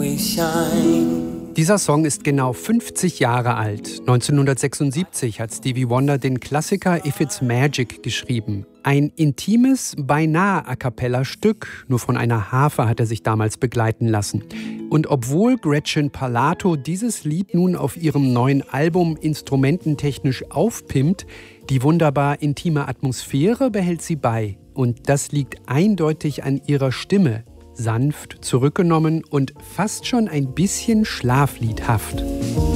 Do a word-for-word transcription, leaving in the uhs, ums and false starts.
always shine. Dieser Song ist genau fünfzig Jahre alt. neunzehnhundertsechsundsiebzig hat Stevie Wonder den Klassiker If It's Magic geschrieben. Ein intimes, beinahe A-cappella-Stück, nur von einer Harfe hat er sich damals begleiten lassen. Und obwohl Gretchen Parlato dieses Lied nun auf ihrem neuen Album instrumententechnisch aufpimpt, die wunderbar intime Atmosphäre behält sie bei. Und das liegt eindeutig an ihrer Stimme. Sanft, zurückgenommen und fast schon ein bisschen schlafliedhaft.